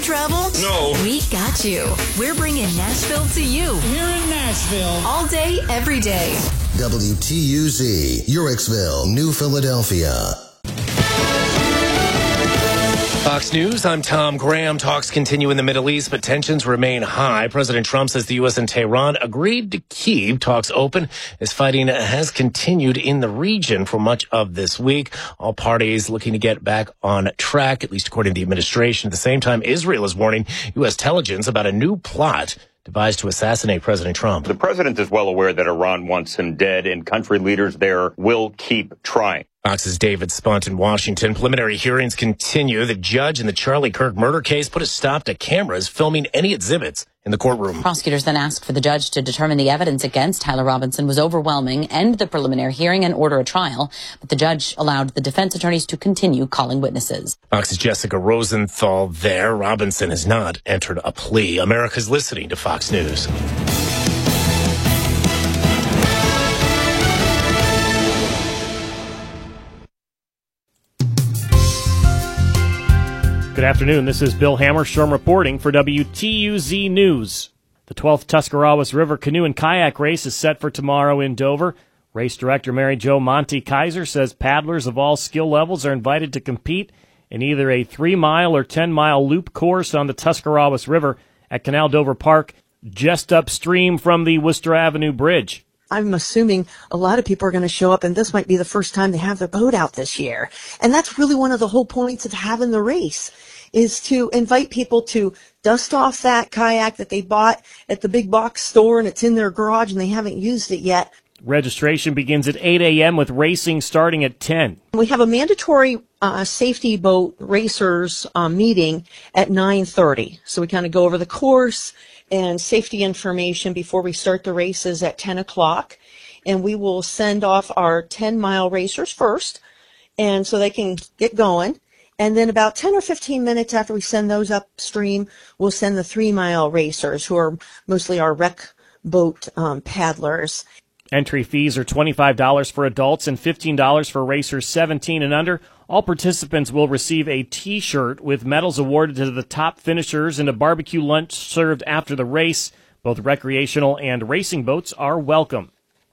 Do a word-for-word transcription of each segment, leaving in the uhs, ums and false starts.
travel? No. We got you. We're bringing Nashville to you. Here in Nashville. All day, every day. W T U Z, Uhrichsville, New Philadelphia. Fox News, I'm Tom Graham. Talks continue in the Middle East, but tensions remain high. President Trump says the U S and Tehran agreed to keep talks open as fighting has continued in the region for much of this week. All parties looking to get back on track, at least according to the administration. At the same time, Israel is warning U S intelligence about a new plot devised to assassinate President Trump. The president is well aware that Iran wants him dead, and country leaders there will keep trying. Fox's David Spunt in Washington. Preliminary hearings continue. The judge in the Charlie Kirk murder case put a stop to cameras filming any exhibits in the courtroom. Prosecutors then asked for the judge to determine the evidence against Tyler Robinson was overwhelming, end the preliminary hearing, and order a trial. But the judge allowed the defense attorneys to continue calling witnesses. Fox's Jessica Rosenthal there. Robinson has not entered a plea. America's listening to Fox News. Good afternoon. This is Bill Hammerstrom reporting for W T U Z News. The twelfth Tuscarawas River Canoe and Kayak Race is set for tomorrow in Dover. Race director Mary Jo Monty Kaiser says paddlers of all skill levels are invited to compete in either a three-mile or ten-mile loop course on the Tuscarawas River at Canal Dover Park, just upstream from the Worcester Avenue Bridge. I'm assuming a lot of people are going to show up, and this might be the first time they have their boat out this year. And that's really one of the whole points of having the race, is to invite people to dust off that kayak that they bought at the big box store and it's in their garage and they haven't used it yet. Registration begins at eight a.m. with racing starting at ten. We have a mandatory uh, safety boat racers uh, meeting at nine thirty. So we kind of go over the course and safety information before we start the races at ten o'clock. And we will send off our ten-mile racers first, and so they can get going. And then about ten or fifteen minutes after we send those upstream, we'll send the three-mile racers, who are mostly our rec boat um, paddlers. Entry fees are twenty-five dollars for adults and fifteen dollars for racers seventeen and under. All participants will receive a T-shirt with medals awarded to the top finishers and a barbecue lunch served after the race. Both recreational and racing boats are welcome.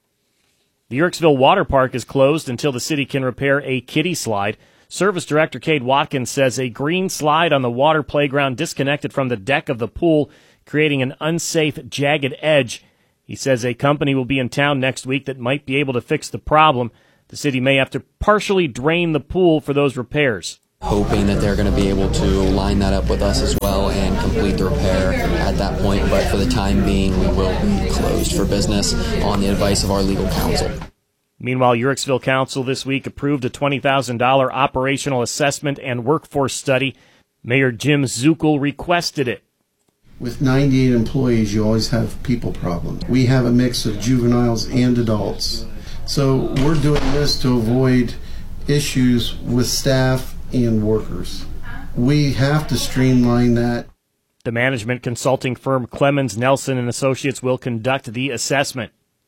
The Uhrichsville Water Park is closed until the city can repair a kiddie slide. Service Director Cade Watkins says a green slide on the water playground disconnected from the deck of the pool, creating an unsafe, jagged edge. He says a company will be in town next week that might be able to fix the problem. The city may have to partially drain the pool for those repairs. Hoping that they're going to be able to line that up with us as well and complete the repair at that point. But for the time being, we will be closed for business on the advice of our legal counsel. Meanwhile, Uhrichsville Council this week approved a twenty thousand dollars operational assessment and workforce study. Mayor Jim Zuckel requested it. With ninety-eight employees, you always have people problems. We have a mix of juveniles and adults. So we're doing this to avoid issues with staff and workers. We have to streamline that. The management consulting firm Clemens, Nelson and Associates will conduct the assessment.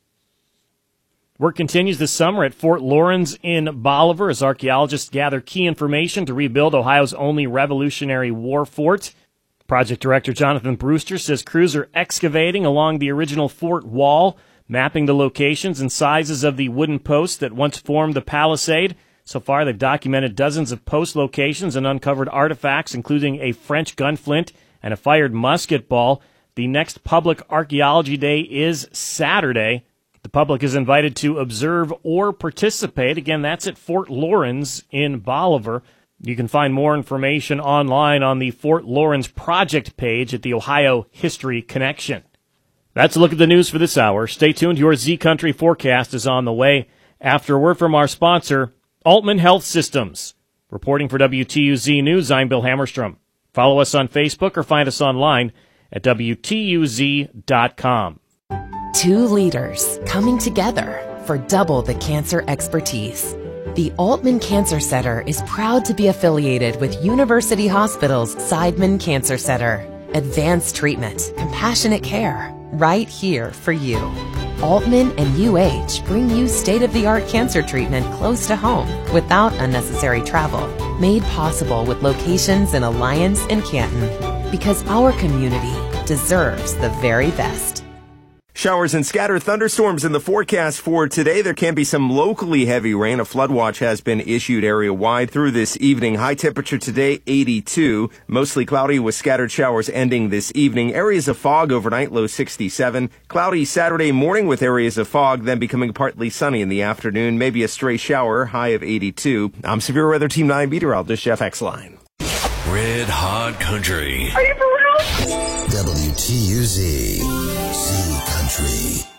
Work continues this summer at Fort Lawrence in Bolivar as archaeologists gather key information to rebuild Ohio's only Revolutionary War fort. Project Director Jonathan Brewster says crews are excavating along the original fort wall, mapping the locations and sizes of the wooden posts that once formed the palisade. So far, they've documented dozens of post locations and uncovered artifacts, including a French gunflint and a fired musket ball. The next public archaeology day is Saturday. The public is invited to observe or participate. Again, that's at Fort Lawrence in Bolivar. You can find more information online on the Fort Lawrence project page at the Ohio History Connection. That's a look at the news for this hour. Stay tuned. Your Z Country forecast is on the way. After a word from our sponsor, Altman Health Systems. Reporting for W T U Z News, I'm Bill Hammerstrom. Follow us on Facebook or find us online at W T U Z dot com. Two leaders coming together for double the cancer expertise. The Altman Cancer Center is proud to be affiliated with University Hospital's Seidman Cancer Center. Advanced treatment, compassionate care, right here for you. Altman and U H bring you state-of-the-art cancer treatment close to home without unnecessary travel. Made possible with locations in Alliance and Canton. because our community deserves the very best. Showers and scattered thunderstorms in the forecast for today. There can be some locally heavy rain. A flood watch has been issued area-wide through this evening. High temperature today, eighty-two. Mostly cloudy with scattered showers ending this evening. Areas of fog overnight, low sixty-seven. Cloudy Saturday morning with areas of fog, then becoming partly sunny in the afternoon. Maybe a stray shower, high of eighty-two. I'm Severe Weather Team nine meteorologist Jeff Exline. Red Hot Country. Are you for real? W T U Z. Z Country.